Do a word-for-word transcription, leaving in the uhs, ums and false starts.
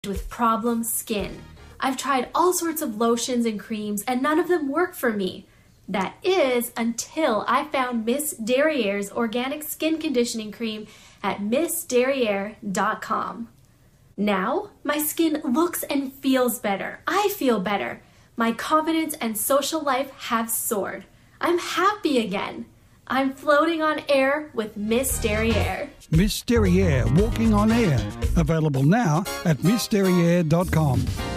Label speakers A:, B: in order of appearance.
A: with problem skin. I've tried all sorts of lotions and creams and none of them work for me. That is until I found Miss Derriere's organic skin conditioning cream at miss derriere dot com. Now, my skin looks and feels better. I feel better. My confidence and social life have soared. I'm happy again. I'm floating on air with Miss Derriere.
B: Miss Derriere, walking on air. Available now at miss derriere dot com.